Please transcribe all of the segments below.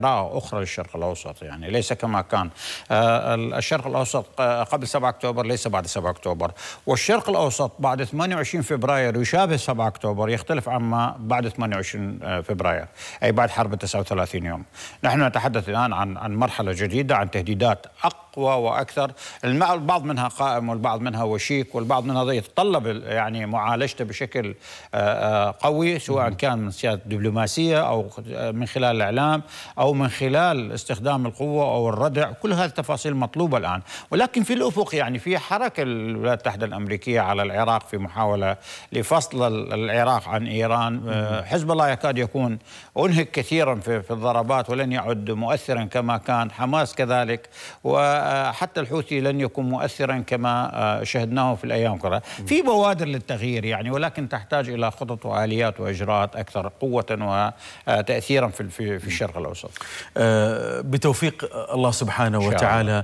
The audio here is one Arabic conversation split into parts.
أخرى للشرق الأوسط، يعني ليس كما كان الشرق الأوسط قبل 7 أكتوبر ليس بعد 7 أكتوبر، والشرق الأوسط بعد 28 فبراير يشابه 7 أكتوبر، يختلف عما بعد 28 فبراير أي بعد حرب 39 يوم. نحن نتحدث الآن عن مرحلة جديدة، عن تهديدات أقوى وأكثر، البعض منها قائم والبعض منها وشيك والبعض منها يتطلب يعني معالجته بشكل قوي، سواء كان من سياسة دبلوماسية أو من خلال الإعلام أو من خلال استخدام القوة أو الردع. كل هذه التفاصيل مطلوبة الآن، ولكن في الأفق يعني في حركة الولايات المتحدة الأمريكية على العراق في محاولة لفصل العراق عن إيران. حزب الله يكاد يكون أنهك كثيرا في الضربات ولن يعد مؤثرا كما كان، حماس كذلك، وحتى الحوثي لن يكون مؤثرا كما شهدناه في الأيام كلها. في بوادر للتغيير يعني، ولكن تحتاج إلى خطط وآليات وإجراءات أكثر قوة وتأثيرا في الشرق الأوسط. بتوفيق الله سبحانه وتعالى.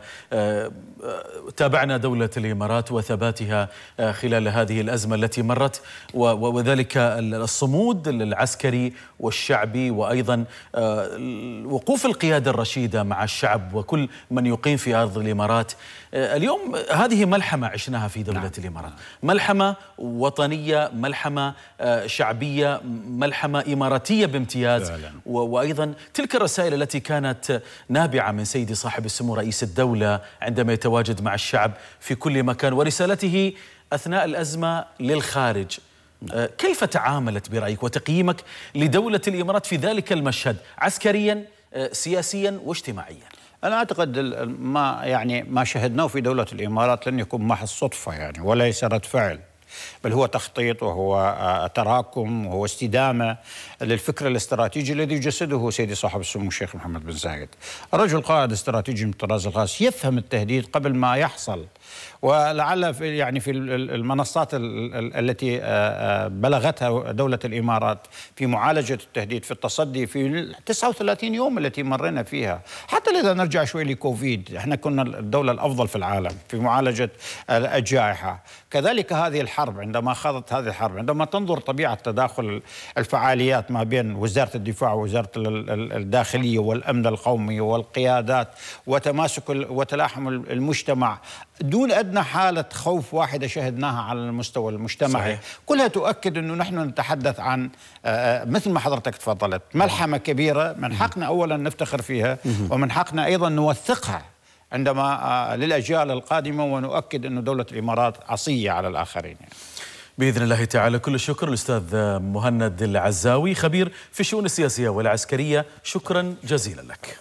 تابعنا دولة الإمارات وثباتها خلال هذه الأزمة التي مرت، وذلك الصمود العسكري والشعبي، وأيضا وقوف القيادة الرشيدة مع الشعب وكل من يقيم في أرض الإمارات. اليوم هذه ملحمة عشناها في دولة الإمارات، ملحمة وطنية، ملحمة شعبية، ملحمة إماراتية بامتياز، وأيضا تلك الرسائل التي كانت نابعة من سيدي صاحب السمو رئيس الدولة عندما يتواجد مع الشعب في كل مكان، ورسالته أثناء الأزمة للخارج. كيف تعاملت برأيك وتقييمك لدولة الإمارات في ذلك المشهد عسكريا سياسيا واجتماعيا؟ أنا أعتقد ما شهدناه في دولة الإمارات لن يكون محض صدفة يعني، وليس رد فعل، بل هو تخطيط وهو تراكم وهو استدامة للفكر الاستراتيجي الذي يجسده سيدي صاحب السمو الشيخ محمد بن زايد. الرجل قائد استراتيجي من الطراز الخاص، يفهم التهديد قبل ما يحصل، ولعل في المنصات التي بلغتها دولة الإمارات في معالجة التهديد، في التصدي في 39 يوم التي مرينا فيها. حتى إذا نرجع شوي لكوفيد، احنا كنا الدولة الأفضل في العالم في معالجة الجائحة. كذلك هذه الحرب، عندما خاضت هذه الحرب، عندما تنظر طبيعة تداخل الفعاليات ما بين وزارة الدفاع ووزارة الداخلية والأمن القومي والقيادات وتماسك وتلاحم المجتمع دون أدنى حالة خوف واحدة شهدناها على المستوى المجتمعي. صحيح. كلها تؤكد أنه نحن نتحدث عن مثل ما حضرتك تفضلت ملحمة كبيرة من حقنا أولا نفتخر فيها، ومن حقنا أيضا نوثقها عندما للأجيال القادمة، ونؤكد أن دولة الإمارات عصية على الآخرين يعني. بإذن الله تعالى. كل الشكر الأستاذ مهند العزاوي، خبير في الشؤون السياسية والعسكرية، شكرا جزيلا لك.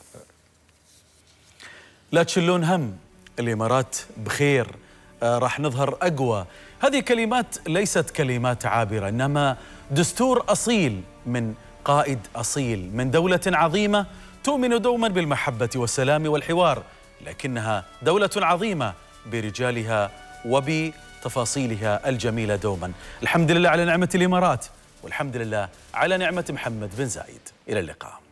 لا تشلون هم، الإمارات بخير، راح نظهر أقوى. هذه كلمات ليست كلمات عابرة، إنما دستور أصيل من قائد أصيل من دولة عظيمة تؤمن دوما بالمحبة والسلام والحوار، لكنها دولة عظيمة برجالها وبتفاصيلها الجميلة دوما. الحمد لله على نعمة الإمارات، والحمد لله على نعمة محمد بن زايد. إلى اللقاء.